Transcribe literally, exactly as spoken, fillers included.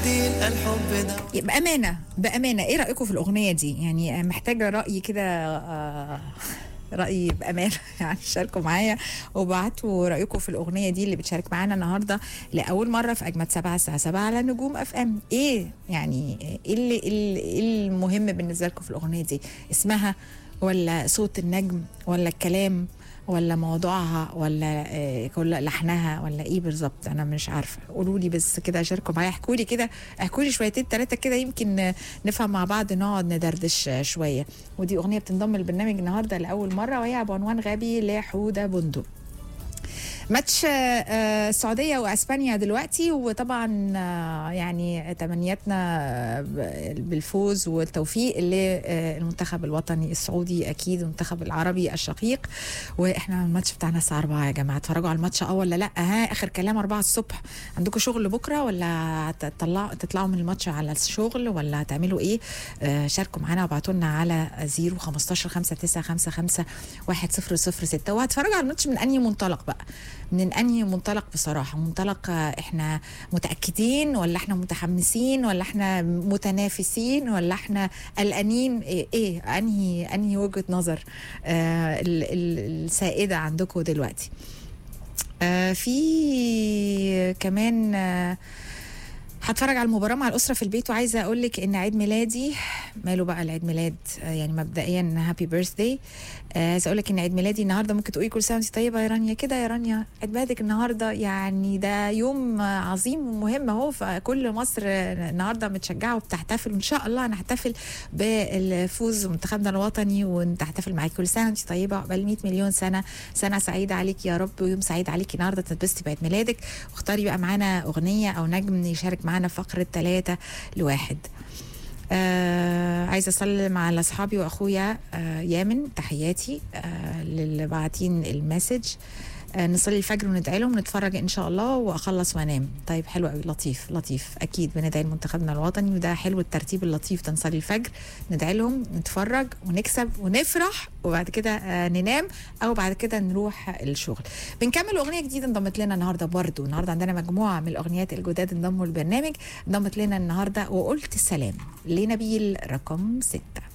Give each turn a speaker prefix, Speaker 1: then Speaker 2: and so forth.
Speaker 1: بديل الحب ده.
Speaker 2: بأمانة بأمانة ايه رأيكم في الأغنية دي؟ يعني محتاجة رأي كده، آه رأيي بأمانة يعني شاركوا معايا وبعتوا رأيكم في الأغنية دي اللي بتشارك معانا النهاردة لأول مرة في أجمد سبعة الساعة سبعة على نجوم أف أم. إيه يعني إيه اللي إيه المهم بالنسبة لكم في الأغنية دي؟ اسمها ولا صوت النجم ولا الكلام ولا موضوعها ولا آه كل لحنها ولا ايه بالظبط؟ انا مش عارفه، قولوا لي بس كده، شاركوا معايا، احكوا لي كده، احكوا لي شويتين ثلاثه كده، يمكن نفهم مع بعض، نقعد ندردش شويه. ودي اغنيه بتنضم للبرنامج النهارده لاول مره، وهي بعنوان غبي لحوده بندق. ماتش السعوديه واسبانيا دلوقتي، وطبعا يعني تمنياتنا بالفوز والتوفيق للمنتخب الوطني السعودي، اكيد المنتخب العربي الشقيق. واحنا الماتش بتاعنا الساعه أربعة يا جماعه، اتفرجوا على الماتش اه ولا لا؟ ها اخر كلام أربعة الصبح. عندكم شغل بكره ولا تطلعوا تطلعوا من الماتش على الشغل ولا هتعملوا ايه؟ شاركوا معانا وابعتوا لنا على صفر خمستاشر خمسة تسعة خمسة خمسة واحد صفر صفر ستة. وهتفرجوا على الماتش من انهي منطلق بقى؟ من انهي منطلق بصراحه؟ منطلق احنا متاكدين ولا احنا متحمسين ولا احنا متنافسين ولا احنا قلقانين؟ ايه, إيه انهي انهي وجهه نظر آه السائده عندكم دلوقتي؟ آه في كمان آه هتفرج على المباراة مع الأسرة في البيت، وعايزة أقول لك إن عيد ميلادي ماله بقى العيد ميلاد، يعني مبدئيا هابي بيرثداي. عايزة أقول لك إن عيد ميلادي النهاردة. ممكن تقولي كل سنة وأنت طيبة يا رانيا كده؟ يا رانيا عيد ميلادك النهاردة، يعني ده يوم عظيم ومهم أهو، فكل مصر النهاردة متشجعة وبتحتفل، وإن شاء الله هنحتفل بالفوز منتخبنا الوطني ونحتفل معاكي. كل سنة وأنت طيبة، عقبال مية مليون سنة، سنة سعيدة عليك يا رب، ويوم سعيد عليكي النهاردة، تتبسطي بعيد ميلادك. واختاري بقى معانا أغنية أو نجم يشارك معانا فقرة ثلاثة لواحد. آه عايزة أسلم على أصحابي وأخويا آه يامن، تحياتي آه للي باعتين المسج. آه نصلي الفجر وندعي لهم ونتفرج إن شاء الله وأخلص وأنام. طيب حلو قوي، لطيف لطيف، أكيد بندعي لمنتخبنا الوطني، وده حلو الترتيب اللطيف ده، نصلي الفجر ندعي لهم نتفرج ونكسب ونفرح، وبعد كده آه ننام، أو بعد كده نروح الشغل. بنكمل أغنية جديدة انضمت لنا النهاردة برضو. النهاردة عندنا مجموعة من الأغنيات الجداد انضموا للبرنامج. انضمت لنا النهاردة وقلت السلام لنبيل رقم ستة.